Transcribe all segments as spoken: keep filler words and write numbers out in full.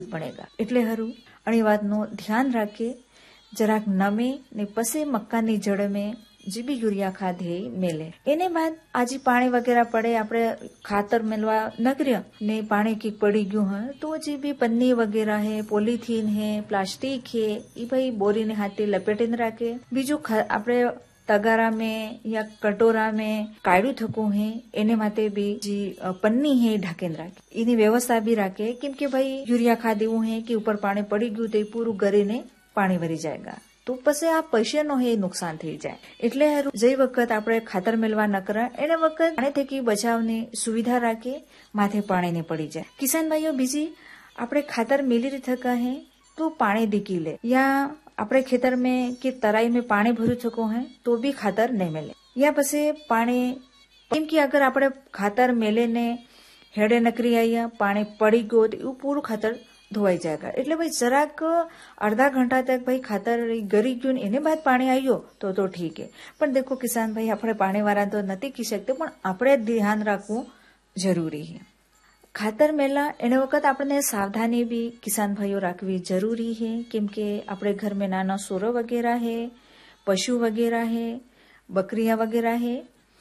બનેગા એટલે હરું અણી વાતનું ધ્યાન રાખે જરાક નમે ને પછી મક્કાની જડ મેં જે બી યુરિયા ખાદ હે મેલે એને બાદ આજે પાણી વગેરે પડે આપણે ખાતર મેલવા નગર્ય ને પાણી કીક પડી ગયું હોય તો જે બી પન્ની વગેરે હે પોલીથીન હે પ્લાસ્ટિક હે એ ભાઈ બોરીને હાથે લપેટીને રાખે. બીજું આપણે તગારા મેં યા કટોરા મેં કાઢ્યું થકું હે એને માટે બી જે પન્ની હે ઢાંકીને રાખે એની વ્યવસ્થા બી રાખે કેમ કે ભાઈ યુરિયા ખાદ એવું હે કે ઉપર પાણી પડી ગયું તો એ પૂરું ગરીને પાણી ભરી જાયગા તો પછી આ પૈસાનો હે નુકસાન થઈ જાય. એટલે જે વખત આપણે ખાતર મેળવા ન કરા એને વખત પાણી થકી બચાવની સુવિધા રાખે માથે પાણી ને પડી જાય. કિસાન ભાઈઓ બીજી આપણે ખાતર મેલી થકા હે તો પાણી દીકી લે યા આપણે ખેતર में કે તરાઈ में પાણી ભર્યું થકો હે તો બી ખાતર નહીં મેલે યા પછી પાણી કેમ કે અગર આપણે ખાતર મેલે ને હેડે નકરી આયા પાણી પડી ગયો તો એવું પૂરું ખાતર ધોવાઈ જાય. એટલે ભાઈ જરાક અડધા ઘંટા તક ભાઈ ખાતર ગરી ગયું ને એને બાદ પાણી આવ્યો તો તો ઠીક હે. પણ દેખો કિસાન ભાઈ આપણે પાણી વાળા તો નથી કહી શકते પણ આપણે ધ્યાન રાખવું જરૂરી છે. ખાતર મેલા એને વખત આપણે સાવધાની બી કિસાન ભાઈઓ રાખવી જરૂરી है કેમ કે આપણે ઘર में નાના સોરો વગેરે है પશુ વગેરે है બકરીયા વગેરે है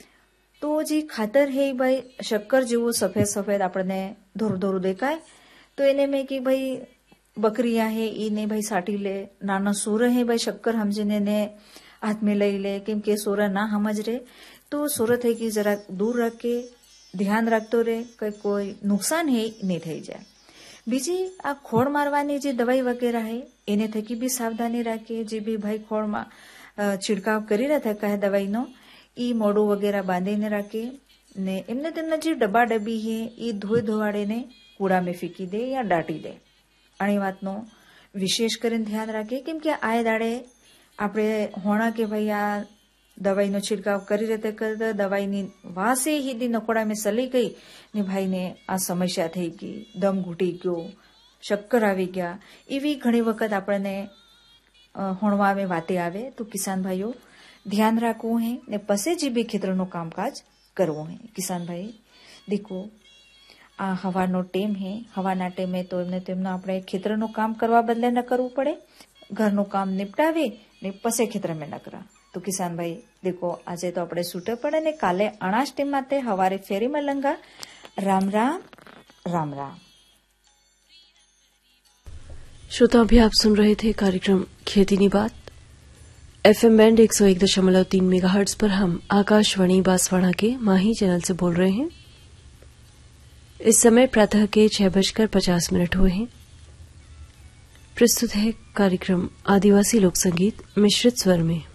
તો જે ખાતર है ભાઈ શક્કર જેવું સફેદ સફેદ આપણને ધોરું ધોરું દેખાય તો એને મેં કે ભાઈ બકરીયા है એને ભાઈ સાટી લે નાના સોર है ભાઈ શક્કર સમજીને ને હાથ में લઈ લે કેમ કે સોરા ના સમજ રે તો સોર થઈ કે જરા દૂર રાખે ધ્યાન રાખતો રહે કે કોઈ નુકસાન હે નહીં થઈ જાય. બીજી આ ખોળ મારવાની જે દવાઈ વગેરે હે એને થકી બી સાવધાની રાખે જે બી ભાઈ ખોળમાં છિડકાવ કરી રહ્યા હતા દવાઈનો એ મોડું વગેરે બાંધીને રાખે ને એમને તેમના જે ડબ્બા ડબ્બી હે એ ધોઈ ધોવાડીને કૂડા મેં ફેંકી દે યા દાટી દે. આની વાતનો વિશેષ કરીને ધ્યાન રાખે કેમ કે આ દાડે આપણે હોણા કે ભાઈ આ દવાઈનો છિડકાવ કરી રહેતા કરતા દવાઈની વાસે હીધી નકોડા મેં સલી ગઈ ને ભાઈને આ સમસ્યા થઈ ગઈ દમ ઘૂટી ગયો શક્કર આવી ગયા એવી ઘણી વખત આપણને હોણવા મેં વાતે આવે તો કિસાન ભાઈઓ ધ્યાન રાખવું હે ને પછી જે બી ખેતરનું કામકાજ કરવું હે. કિસાન ભાઈ દેખો આ હવાનો ટેમ હે હવાના ટેમે તો એમને તેમનું આપણે ખેતરનું કામ કરવા બદલે ન કરવું પડે ઘરનું કામ નિપટાવે ને પછી ખેતરમાં ન કરા તો કિસાન ભાઈ દેખો આજે તો આપણે છૂટે પડે ने काले अनाज टीम माते हवारे फेरी में लंगा. राम राम राम राम. श्रोता अभी आप सुन रहे थे कार्यक्रम खेती नी बात एफएम बैंड एक सौ एक दशमलव तीन मेगाहर्ट्ज पर हम आकाशवाणी बांसवाड़ा के माही चैनल से बोल रहे हैं. इस समय प्रातः के छह बजकर पचास मिनट हुए हैं. प्रस्तुत है कार्यक्रम आदिवासी लोक संगीत मिश्रित स्वर में.